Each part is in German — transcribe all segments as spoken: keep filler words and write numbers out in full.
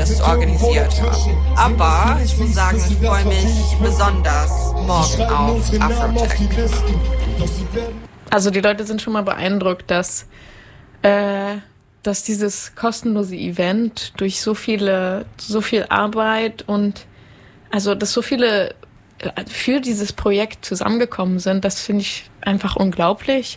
das organisiert haben. Aber ich muss sagen, ich freue mich besonders morgen auf Afrotech. Also die Leute sind schon mal beeindruckt, dass, äh, dass dieses kostenlose Event durch so viele, so viel Arbeit und also dass so viele für dieses Projekt zusammengekommen sind, das finde ich einfach unglaublich.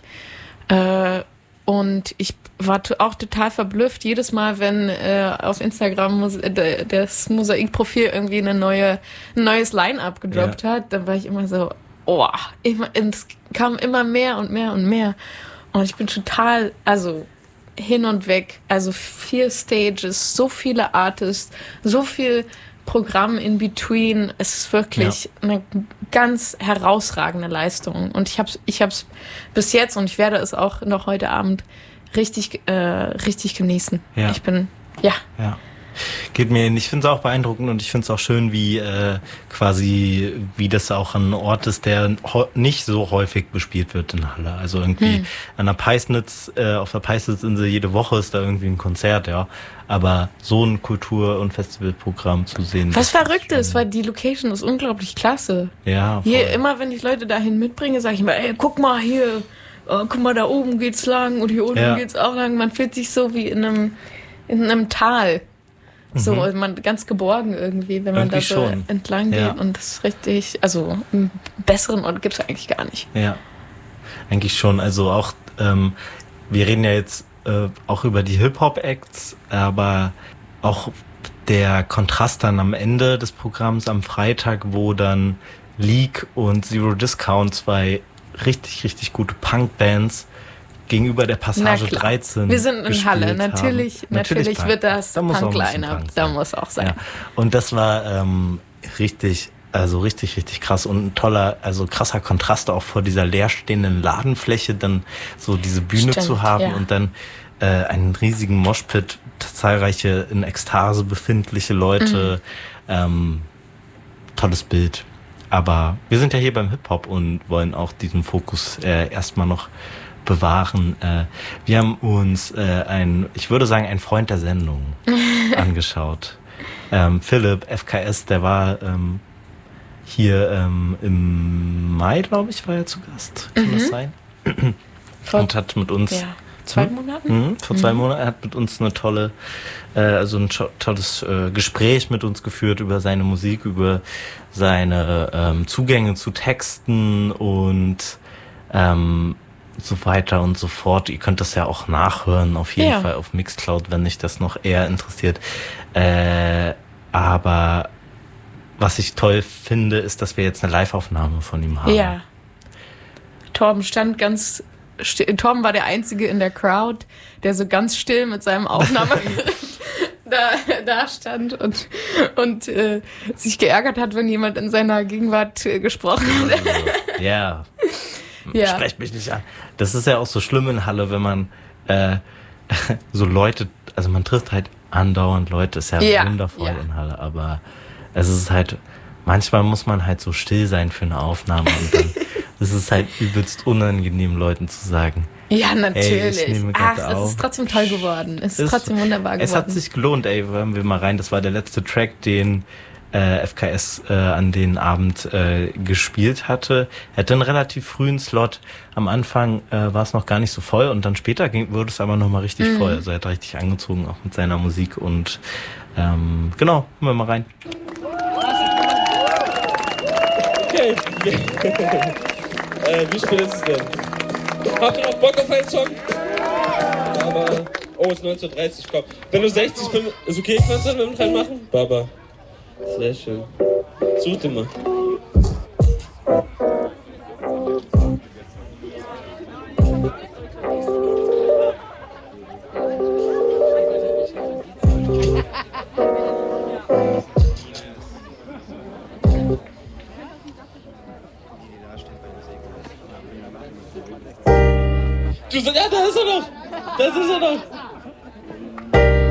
Äh, und ich war t- auch total verblüfft, jedes Mal, wenn äh, auf Instagram Mos- äh, das Mosaikprofil irgendwie eine neue, ein neues Line-Up gedroppt Ja. hat, dann war ich immer so, oh, immer, es kam immer mehr und mehr und mehr. Und ich bin total, also hin und weg, also vier Stages, so viele Artists, so viel Programm in between. Es ist wirklich ja. eine ganz herausragende Leistung. Und ich habe es ich hab's bis jetzt und ich werde es auch noch heute Abend richtig, äh, richtig genießen. Ja. Ich bin, ja. Ja. Geht mir ähnlich. Ich finde es auch beeindruckend und ich finde es auch schön, wie äh, quasi, wie das auch ein Ort ist, der ho- nicht so häufig bespielt wird in Halle. Also irgendwie hm. an der Peisnitz, äh, auf der Peisnitzinsel jede Woche ist da irgendwie ein Konzert, ja. Aber so ein Kultur- und Festivalprogramm zu sehen. Was verrückt ist, weil die Location ist unglaublich klasse. Ja, voll. Hier, immer wenn ich Leute dahin mitbringe, sage ich immer, ey, guck mal hier, oh, guck mal, da oben geht's lang und hier unten ja. geht's auch lang. Man fühlt sich so wie in einem, in einem Tal. So, mhm. man ganz geborgen irgendwie, wenn man irgendwie da so schon. entlang geht. Ja. Und das ist richtig, also einen besseren Ort gibt es eigentlich gar nicht. Ja, eigentlich schon. Also auch, ähm, wir reden ja jetzt äh, auch über die Hip-Hop-Acts, aber auch der Kontrast dann am Ende des Programms am Freitag, wo dann Leak und Zero Discount, zwei richtig, richtig gute Punk-Bands, gegenüber der Passage dreizehn Wir sind in Halle, natürlich, natürlich, natürlich wird das da Punk-Line-Up, da muss auch sein. Ja. Und das war ähm, richtig, also richtig, richtig krass und ein toller, also krasser Kontrast auch vor dieser leerstehenden Ladenfläche, dann so diese Bühne Stimmt, zu haben ja. und dann äh, einen riesigen Moshpit, zahlreiche in Ekstase befindliche Leute, mhm. ähm, tolles Bild. Aber wir sind ja hier beim Hip-Hop und wollen auch diesen Fokus äh, erstmal noch bewahren. Äh, wir haben uns äh, ein, ich würde sagen, ein Freund der Sendung angeschaut. Ähm, Philipp, F K S, der war ähm, hier ähm, im Mai, glaube ich, war er zu Gast. Kann mhm. das sein? Vor, und hat mit uns... Ja. Zwei hm? Monaten? Mhm, vor mhm. zwei Monaten hat mit uns eine tolle, äh, also ein to- tolles äh, Gespräch mit uns geführt über seine Musik, über seine ähm, Zugänge zu Texten und ähm, so weiter und so fort. Ihr könnt das ja auch nachhören, auf jeden ja. Fall auf Mixcloud, wenn euch das noch eher interessiert. Äh, aber was ich toll finde, ist, dass wir jetzt eine Live-Aufnahme von ihm haben. Ja. Torben stand ganz... St- Torben war der Einzige in der Crowd, der so ganz still mit seinem Aufnahmegerät da, da stand und, und äh, sich geärgert hat, wenn jemand in seiner Gegenwart äh, gesprochen hat. Also, yeah. Ja. Sprecht mich nicht an. Das ist ja auch so schlimm in Halle, wenn man äh, so Leute, also man trifft halt andauernd Leute, ist ja, ja. wundervoll ja. in Halle, aber es ist halt, manchmal muss man halt so still sein für eine Aufnahme und dann ist es halt übelst unangenehm, Leuten zu sagen. Ja, natürlich. Ey, ich nehme Ach, auf. es ist trotzdem toll geworden. Es ist, ist trotzdem wunderbar geworden. Es hat sich gelohnt, ey, hören wir mal rein. Das war der letzte Track, den äh, F K S äh, an den Abend äh, gespielt hatte. Er hatte einen relativ frühen Slot. Am Anfang äh, war es noch gar nicht so voll und dann später ging, wurde es aber nochmal richtig mhm. voll. Also er hat richtig angezogen, auch mit seiner Musik und ähm, genau, hören wir mal rein. Okay. äh, wie spät ist es denn? Habt ihr noch Bock auf einen Song? Aber, oh, es ist neunzehn Uhr dreißig, komm. Wenn du sechzig, fünf, ist okay, kannst du dann mit reinmachen? Baba. Sehr schön. Such dir mal. Du sagst, ja, da ist er noch! Das ist er noch!